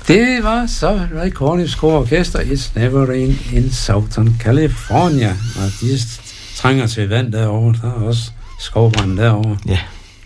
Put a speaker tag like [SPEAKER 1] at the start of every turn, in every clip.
[SPEAKER 1] Det var så Ray Cornish Kor Orkester, It's Never Rain in Southern California. Og de trænger til vand derovre. Der er også skovbrand derovre.
[SPEAKER 2] Ja.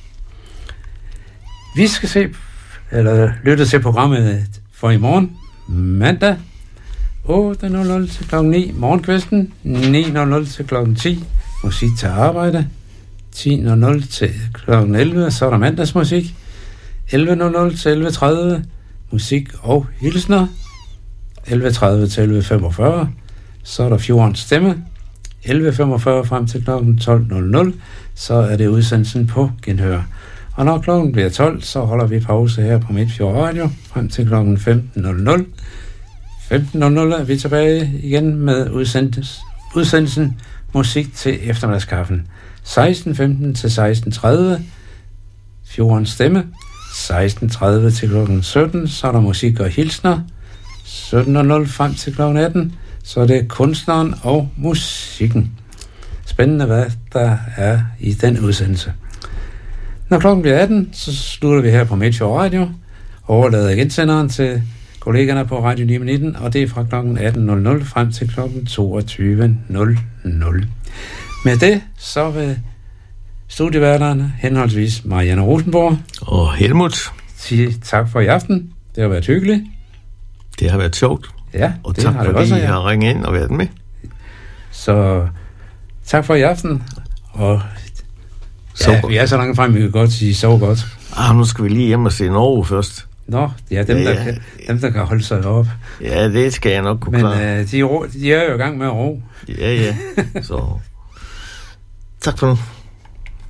[SPEAKER 1] Vi skal lytte til programmet for i morgen, mandag, 8.00 til kl. 9, morgenkvisten, 9.00 til kl. 10, musik til arbejde, 10.00 til kl. 11, så er der mandagsmusik, 11.00 til 11.30, musik og hilsner, 11.30 til 11.45, så er der Fjordens Stemme, 11.45 frem til kl. 12.00, så er det udsendelsen på genhør. Og når klokken bliver 12, så holder vi pause her på Midtfjord Radio frem til klokken 15.00. 15.00 er vi tilbage igen med udsendelsen Musik til eftermiddagskaffen. 16.15 til 16.30 Fjordens Stemme. 16.30 til klokken 17, så er der musik og hilsner. 17.00 frem til klokken 18, så er det kunstneren og musikken. Spændende, hvad der er i den udsendelse. Når klokken bliver 18, så slutter vi her på Midtfjord Radio, overlader gensenderen til kollegerne på Radio 919, og det er fra klokken 18.00 frem til klokken 22.00. Med det, så vil studieværterne, henholdsvis Marianne Rosenborg
[SPEAKER 2] og Helmut,
[SPEAKER 1] sige tak for i aften. Det har været hyggeligt.
[SPEAKER 2] Det har været sjovt.
[SPEAKER 1] Ja,
[SPEAKER 2] og
[SPEAKER 1] det
[SPEAKER 2] tak
[SPEAKER 1] har det
[SPEAKER 2] fordi
[SPEAKER 1] også,
[SPEAKER 2] I har ringet ind og været med.
[SPEAKER 1] Så tak for i aften, og vi er så langt frem, vi kan godt sige, sov godt.
[SPEAKER 2] Nu skal vi lige hjem og se Norge først.
[SPEAKER 1] Nå, ja, dem, der kan holde sig op.
[SPEAKER 2] Ja, det skal jeg nok kunne klare.
[SPEAKER 1] Men de er jo i gang med at ro.
[SPEAKER 2] Ja, så tak for nu.